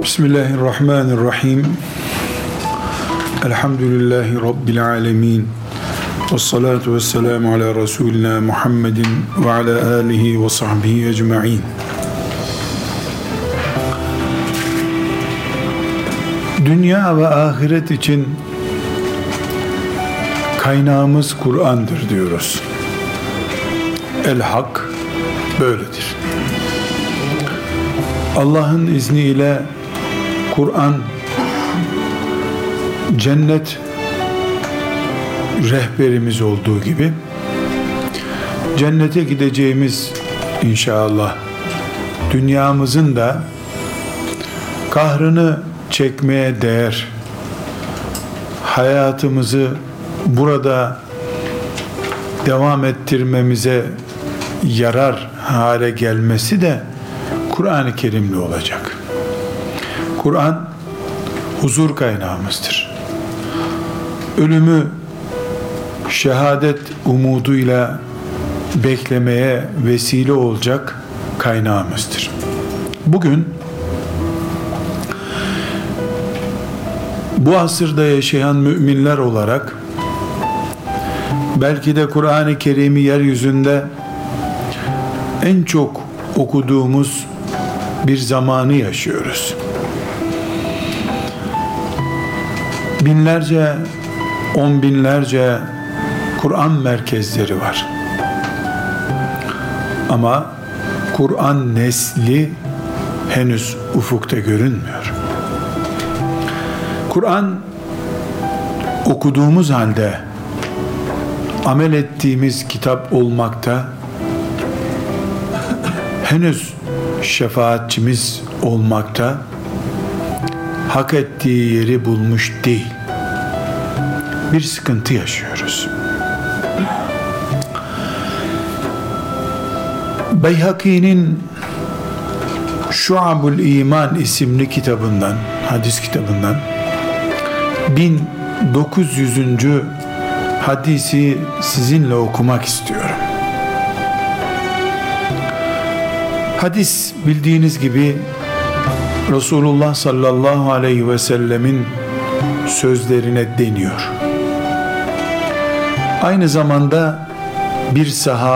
Bismillahirrahmanirrahim. Elhamdülillahi Rabbil alemin. Vessalatu vesselamu ala Resulina Muhammedin ve ala alihi ve sahbihi ecma'in. Dünya ve ahiret için kaynağımız Kur'an'dır diyoruz. El-Hak böyledir. Allah'ın izniyle Kur'an cennet rehberimiz olduğu gibi cennete gideceğimiz inşallah dünyamızın da kahrını çekmeye değer, hayatımızı burada devam ettirmemize yarar hale gelmesi de Kur'an-ı Kerim'le olacak. Kur'an huzur kaynağımızdır. Ölümü şehadet umuduyla beklemeye vesile olacak kaynağımızdır. Bugün bu asırda yaşayan müminler olarak belki de Kur'an-ı Kerim'i yeryüzünde en çok okuduğumuz bir zamanı yaşıyoruz. Binlerce, on binlerce Kur'an merkezleri var. Ama Kur'an nesli henüz ufukta görünmüyor. Kur'an okuduğumuz halde amel ettiğimiz kitap olmakta, henüz şefaatçimiz olmakta, hak ettiği yeri bulmuş değil. Bir sıkıntı yaşıyoruz. Beyhaki'nin Şuabul İman isimli kitabından, hadis kitabından 1900. hadisi sizinle okumak istiyorum. Hadis bildiğiniz gibi Resulullah sallallahu aleyhi ve sellemin sözlerine deniyor. Aynı zamanda bir sahabe